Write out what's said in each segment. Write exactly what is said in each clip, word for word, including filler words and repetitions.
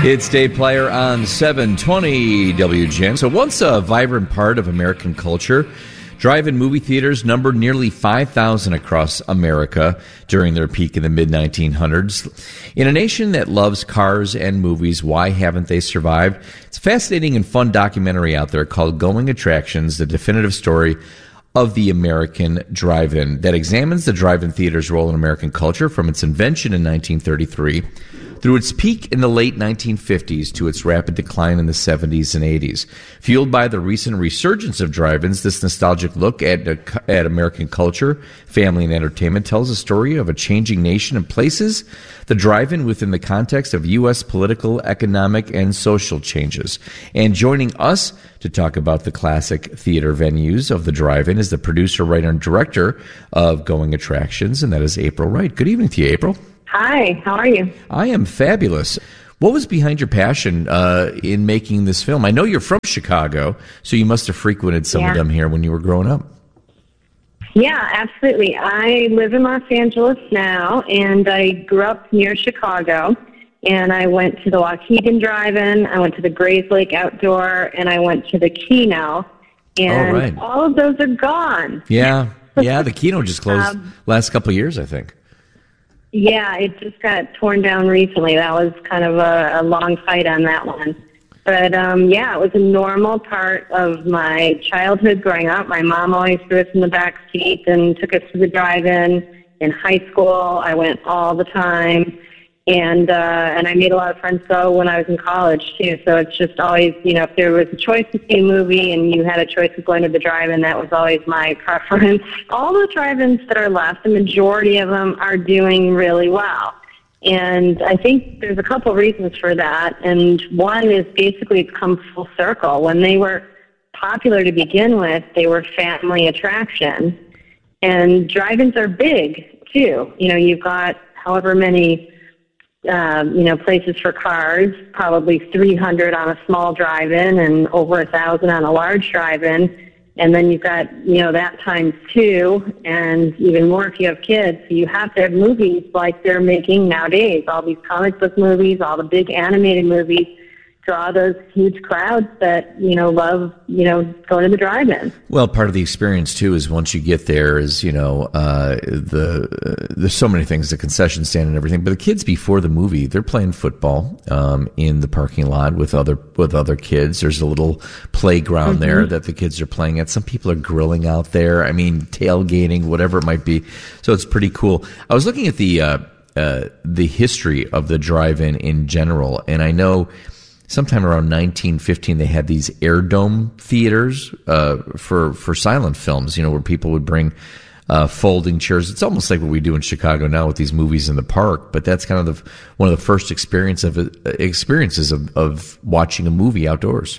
It's Dave Plyer on seven twenty W G N. So once a vibrant part of American culture, drive-in movie theaters numbered nearly five thousand across America during their peak in the mid nineteen hundreds. In a nation that loves cars and movies, why haven't they survived? It's a fascinating and fun documentary out there called Going Attractions, the definitive story of the American drive-in that examines the drive-in theater's role in American culture from its invention in nineteen thirty-three through its peak in the late nineteen fifties to its rapid decline in the seventies and eighties. Fueled by the recent resurgence of drive-ins, this nostalgic look at, at American culture, family, and entertainment tells a story of a changing nation and places the drive-in within the context of U S political, economic, and social changes. And joining us to talk about the classic theater venues of the drive-in is the producer, writer, and director of Going Attractions, and that is April Wright. Good evening to you, April. Hi, how are you? I am fabulous. What was behind your passion uh, in making this film? I know you're from Chicago, so you must have frequented some yeah. of them here when you were growing up. Yeah, absolutely. I live in Los Angeles now, and I grew up near Chicago, and I went to the Waukegan Drive-In, I went to the Grays Lake Outdoor, and I went to the Keno, and oh, right. all of those are gone. Yeah, yeah, the Keno just closed um, last couple of years, I think. Yeah, it just got torn down recently. That was kind of a, a long fight on that one. But, um, yeah, it was a normal part of my childhood growing up. My mom always threw us in the back seat and took us to the drive-in. In high school, I went all the time. And uh, and I made a lot of friends go when I was in college, too. So it's just always, you know, if there was a choice to see a movie and you had a choice of going to the drive-in, that was always my preference. All the drive-ins that are left, the majority of them are doing really well. And I think there's a couple reasons for that. And one is basically it's come full circle. When they were popular to begin with, they were family attraction. And drive-ins are big, too. You know, you've got however many... Um, you know, places for cars, probably three hundred on a small drive-in and over one thousand on a large drive-in. And then you've got, you know, that times two and even more if you have kids. So you have to have movies like they're making nowadays. All these comic book movies, all the big animated movies draw those huge crowds that, you know, love, you know, going to the drive-in. Well, part of the experience, too, is once you get there is, you know, uh, the uh, there's so many things, the concession stand and everything. But the kids before the movie, they're playing football um, in the parking lot with other with other kids. There's a little playground mm-hmm. there that the kids are playing at. Some people are grilling out there. I mean, tailgating, whatever it might be. So it's pretty cool. I was looking at the uh, uh, the history of the drive-in in general, and I know sometime around nineteen fifteen, they had these air dome theaters uh, for for silent films. You know, where people would bring uh, folding chairs. It's almost like what we do in Chicago now with these movies in the park. But that's kind of the, one of the first experience of experiences of, of watching a movie outdoors.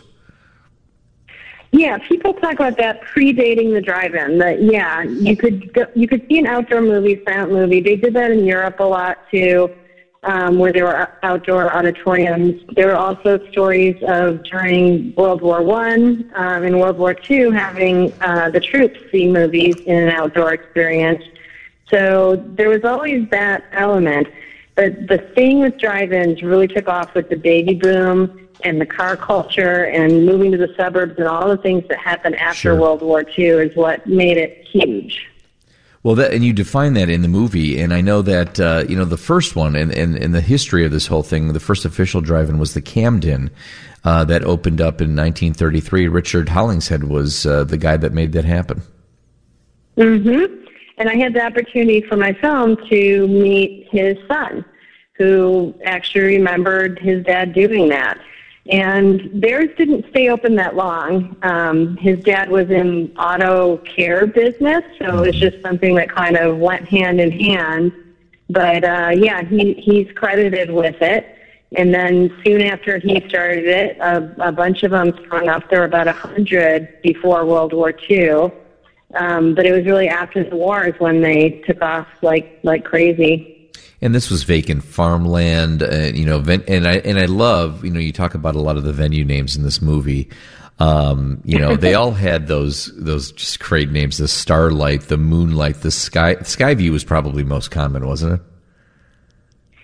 Yeah, people talk about that predating the drive-in. That yeah, you could go, you could see an outdoor movie, silent movie. They did that in Europe a lot too. Um, where there were outdoor auditoriums. There were also stories of during World War One um, and World War Two having uh, the troops see movies in an outdoor experience. So there was always that element. But the thing with drive-ins really took off with the baby boom and the car culture and moving to the suburbs and all the things that happened after Sure. World War Two is what made it huge. Well, that, and you define that in the movie, and I know that, uh, you know, the first one, and in, in, in the history of this whole thing, the first official drive-in was the Camden uh, that opened up in nineteen thirty-three. Richard Hollingshead was uh, the guy that made that happen. Mm-hmm. And I had the opportunity for my film to meet his son, who actually remembered his dad doing that. And theirs didn't stay open that long. Um, his dad was in auto care business, so it was just something that kind of went hand in hand. But, uh, yeah, he, he's credited with it. And then soon after he started it, a, a bunch of them sprung up. There were about a hundred before World War Two. Um, but it was really after the wars when they took off like like crazy. And this was vacant farmland, uh, you know, and I and I love, you know, you talk about a lot of the venue names in this movie. Um, you know, they all had those those just great names: the Starlight, the Moonlight, the Sky. Skyview was probably most common, wasn't it?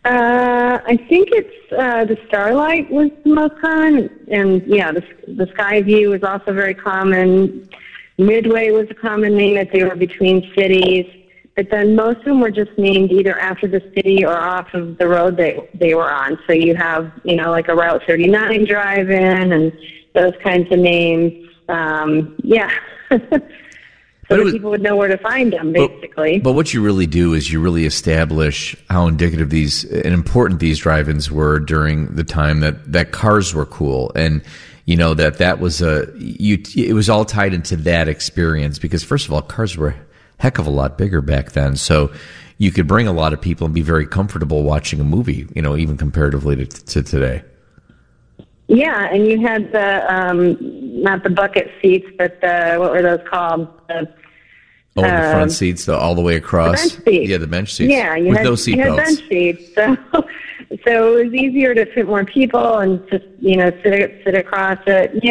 Uh, I think it's uh, the Starlight was the most common, and yeah, the the Skyview was also very common. Midway was a common name if they were between cities, but then most of them were just named either after the city or off of the road they they were on. So you have, you know, like a Route thirty-nine drive-in and those kinds of names. Um, yeah. So that was, people would know where to find them, basically. But, but what you really do is you really establish how indicative these and important these drive-ins were during the time that, that cars were cool, and you know that that was a you. It was all tied into that experience because, first of all, cars were a heck of a lot bigger back then, so you could bring a lot of people and be very comfortable watching a movie. You know, even comparatively to, to today. Yeah, and you had the um, not the bucket seats, but the what were those called? The, oh, the uh, front seats, the all the way across. The bench seats. Yeah, the bench seats. Yeah, you with had, no seat you had belts. bench seats, so so it was easier to fit more people and just you know sit sit across it. Yeah.